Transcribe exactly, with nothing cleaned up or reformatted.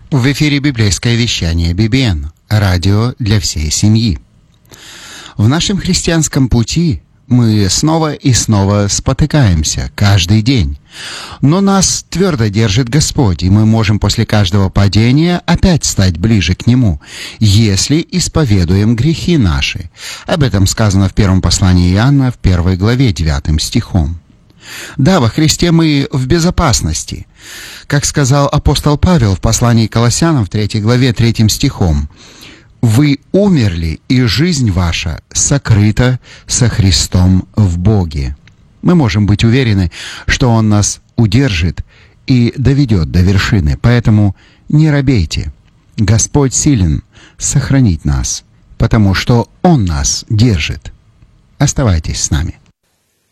В эфире библейское вещание би би эн, радио для всей семьи. В нашем христианском пути мы снова и снова спотыкаемся каждый день. Но нас твердо держит Господь, и мы можем после каждого падения опять стать ближе к Нему, если исповедуем грехи наши. Об этом сказано в первом послании Иоанна, в первой главе, девятым стихом. Да, во Христе мы в безопасности. Как сказал апостол Павел в послании к Колоссянам, в третьей главе, третьим стихом, «Вы умерли, и жизнь ваша сокрыта со Христом в Боге». Мы можем быть уверены, что Он нас удержит и доведет до вершины, поэтому не робейте. Господь силен сохранить нас, потому что Он нас держит. Оставайтесь с нами.